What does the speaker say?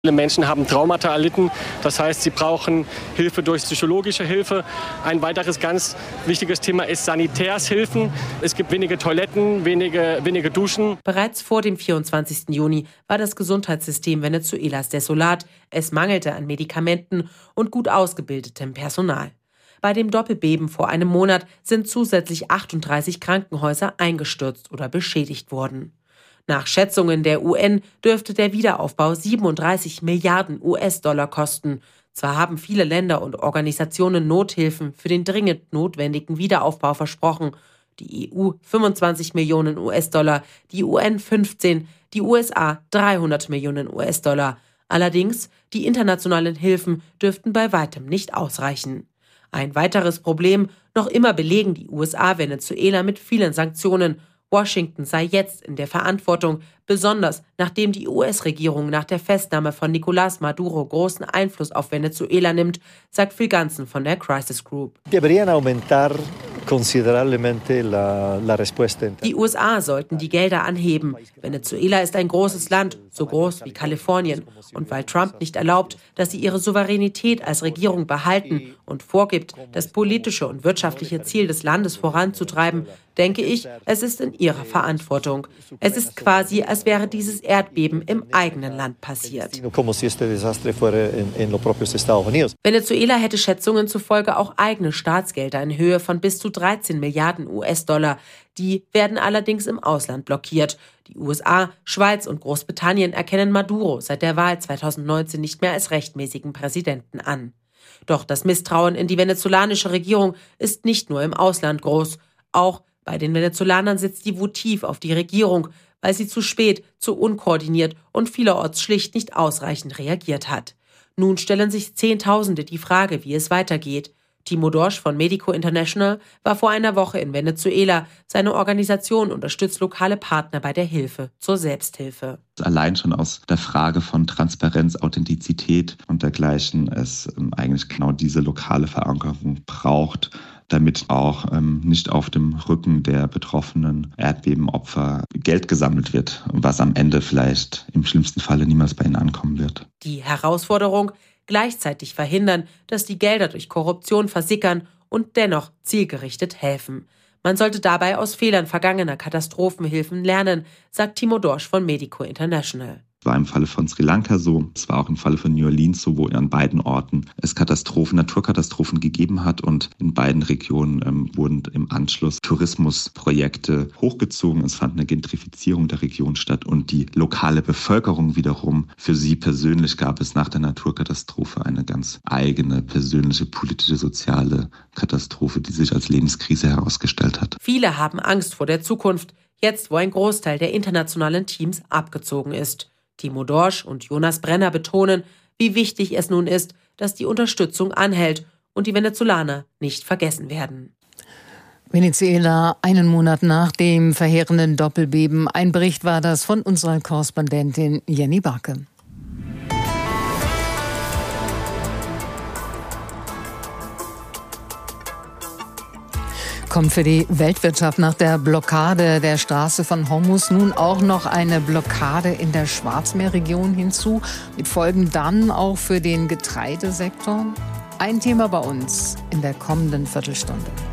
Viele Menschen haben Traumata erlitten, das heißt, sie brauchen Hilfe durch psychologische Hilfe. Ein weiteres ganz wichtiges Thema ist Sanitärshilfen. Es gibt wenige Toiletten, wenige Duschen. Bereits vor dem 24. Juni war das Gesundheitssystem Venezuelas desolat. Es mangelte an Medikamenten und gut ausgebildetem Personal. Bei dem Doppelbeben vor einem Monat sind zusätzlich 38 Krankenhäuser eingestürzt oder beschädigt worden. Nach Schätzungen der UN dürfte der Wiederaufbau 37 Milliarden US-Dollar kosten. Zwar haben viele Länder und Organisationen Nothilfen für den dringend notwendigen Wiederaufbau versprochen. Die EU 25 Millionen US-Dollar, die UN 15, die USA 300 Millionen US-Dollar. Allerdings, die internationalen Hilfen dürften bei weitem nicht ausreichen. Ein weiteres Problem: Noch immer belegen die USA Venezuela mit vielen Sanktionen. Washington sei jetzt in der Verantwortung, besonders nachdem die US-Regierung nach der Festnahme von Nicolás Maduro großen Einfluss auf Venezuela nimmt, sagt Phil Ganzen von der Crisis Group. Die USA sollten die Gelder anheben. Venezuela ist ein großes Land, so groß wie Kalifornien. Und weil Trump nicht erlaubt, dass sie ihre Souveränität als Regierung behalten und vorgibt, das politische und wirtschaftliche Ziel des Landes voranzutreiben, denke ich, es ist in ihrer Verantwortung. Es ist quasi, als wäre dieses Erdbeben im eigenen Land passiert. Venezuela hätte Schätzungen zufolge auch eigene Staatsgelder in Höhe von bis zu 13 Milliarden US-Dollar. Die werden allerdings im Ausland blockiert. Die USA, Schweiz und Großbritannien erkennen Maduro seit der Wahl 2019 nicht mehr als rechtmäßigen Präsidenten an. Doch das Misstrauen in die venezolanische Regierung ist nicht nur im Ausland groß. Auch bei den Venezolanern sitzt die Wut tief auf die Regierung, weil sie zu spät, zu unkoordiniert und vielerorts schlicht nicht ausreichend reagiert hat. Nun stellen sich Zehntausende die Frage, wie es weitergeht. Timo Dorsch von Medico International war vor einer Woche in Venezuela. Seine Organisation unterstützt lokale Partner bei der Hilfe zur Selbsthilfe. Allein schon aus der Frage von Transparenz, Authentizität und dergleichen es eigentlich genau diese lokale Verankerung braucht, damit auch nicht auf dem Rücken der betroffenen Erdbebenopfer Geld gesammelt wird, was am Ende vielleicht im schlimmsten Falle niemals bei ihnen ankommen wird. Die Herausforderung: gleichzeitig verhindern, dass die Gelder durch Korruption versickern und dennoch zielgerichtet helfen. Man sollte dabei aus Fehlern vergangener Katastrophenhilfen lernen, sagt Timo Dorsch von Medico International. Es war im Falle von Sri Lanka so, es war auch im Falle von New Orleans so, wo an beiden Orten es Naturkatastrophen gegeben hat und in beiden Regionen wurden im Anschluss Tourismusprojekte hochgezogen. Es fand eine Gentrifizierung der Region statt und die lokale Bevölkerung wiederum, für sie persönlich gab es nach der Naturkatastrophe eine ganz eigene persönliche, politische, soziale Katastrophe, die sich als Lebenskrise herausgestellt hat. Viele haben Angst vor der Zukunft, jetzt wo ein Großteil der internationalen Teams abgezogen ist. Timo Dorsch und Jonas Brenner betonen, wie wichtig es nun ist, dass die Unterstützung anhält und die Venezolaner nicht vergessen werden. Venezuela, einen Monat nach dem verheerenden Doppelbeben. Ein Bericht war das von unserer Korrespondentin Jenny Barke. Kommt für die Weltwirtschaft nach der Blockade der Straße von Hormuz nun auch noch eine Blockade in der Schwarzmeerregion hinzu, mit Folgen dann auch für den Getreidesektor? Ein Thema bei uns in der kommenden Viertelstunde.